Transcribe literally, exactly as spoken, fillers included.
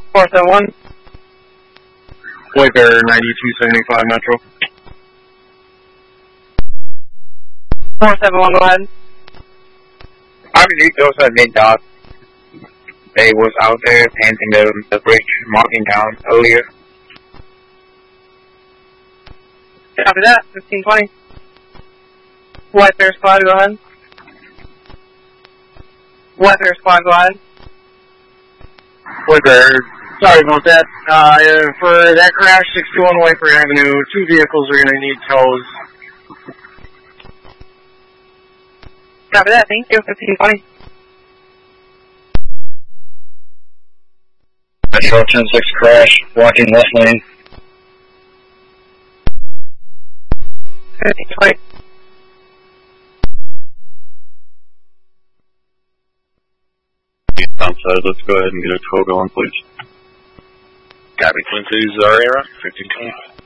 four seven one. White Bear ninety-two seventy-five Metro. four seven one, go ahead. Obviously, those are mid dot. They was out there painting the, the bridge, marking down earlier. Copy that, fifteen twenty. White Bear Squad, go ahead. White Bear Squad, go ahead. White Bear, sorry about that. Uh, for that crash, sixty-one White Bear Avenue, two vehicles are going to need tows. Copy that, thank you, fifteen twenty. Metro ten six crash, blocking left lane. fifteen twenty. Downside, let's go ahead and get a tow going, please. Copy, Twin Cities, our era, fifteen twenty.